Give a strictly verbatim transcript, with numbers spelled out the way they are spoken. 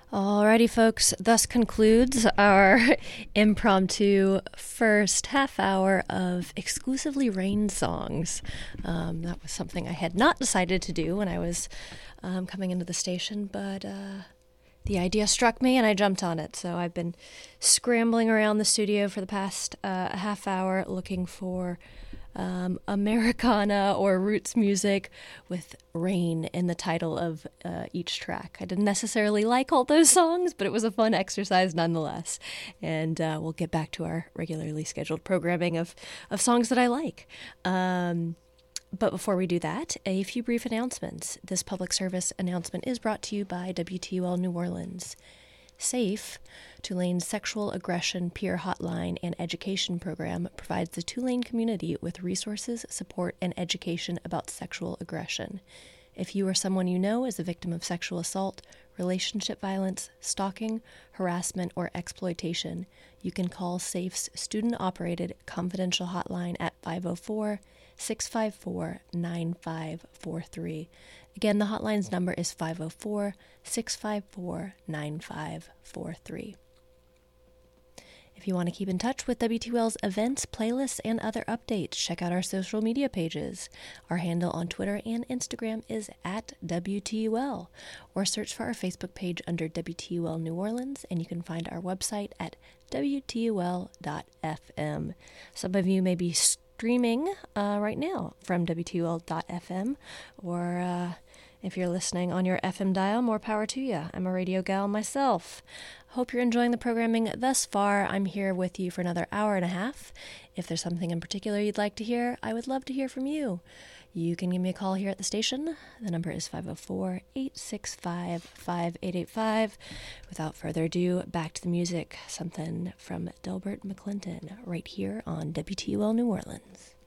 Alrighty, folks, thus concludes our impromptu first half hour of exclusively Rain songs. Um, that was something I had not decided to do when I was um, coming into the station, but uh, the idea struck me and I jumped on it. So I've been scrambling around the studio for the past uh, half hour looking for Um, Americana or roots music with rain in the title of uh, each track. I didn't necessarily like all those songs, but it was a fun exercise nonetheless. And uh, we'll get back to our regularly scheduled programming of, of songs that I like. Um, but before we do that, a few brief announcements. This public service announcement is brought to you by W T U L New Orleans. SAFE, Tulane's Sexual Aggression Peer Hotline and Education Program, provides the Tulane community with resources, support, and education about sexual aggression. If you or someone you know is a victim of sexual assault, relationship violence, stalking, harassment, or exploitation, you can call SAFE's student-operated confidential hotline at five oh four, six five four, nine five four three. Again, the hotline's number is five oh four, six five four, nine five four three. If you want to keep in touch with W T U L's events, playlists, and other updates, check out our social media pages. Our handle on Twitter and Instagram is at W T U L, or search for our Facebook page under W T U L New Orleans, and you can find our website at W T U L dot F M. Some of you may be streaming uh, right now from W T U L dot F M, or uh, if you're listening on your F M dial, more power to you. I'm a radio gal myself. Hope you're enjoying the programming thus far. I'm here with you for another hour and a half. If there's something in particular you'd like to hear, I would love to hear from you. You can give me a call here at the station. The number is five oh four, eight six five, five eight eight five. Without further ado, back to the music. Something from Delbert McClinton right here on W T U L New Orleans.